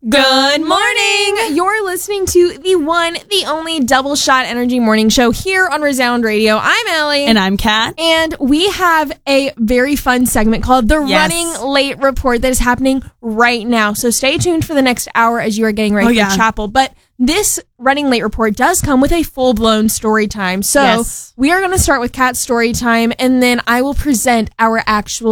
Good morning! You're listening to the one, the only Double Shot Energy Morning Show here on Resound Radio. I'm Allie. And I'm Kat. And we have a very fun segment called the Running Late Report that is happening right now. So stay tuned for the next hour as you are getting ready for chapel. But this Running Late Report does come with a full-blown story time. So we are going to start with Kat's story time, and then I will present our actual